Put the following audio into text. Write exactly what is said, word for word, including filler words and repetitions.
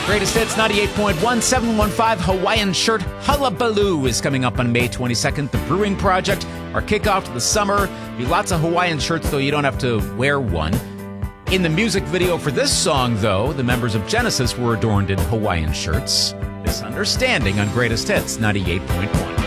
Greatest Hits ninety-eight point one, seven one five Hawaiian Shirt Hullabaloo is coming up on May twenty-second. The Brewing Project, our kickoff to the summer. Be lots of Hawaiian shirts, though you don't have to wear one. In the music video for this song, though, the members of Genesis were adorned in Hawaiian shirts. Misunderstanding on Greatest Hits ninety-eight point one.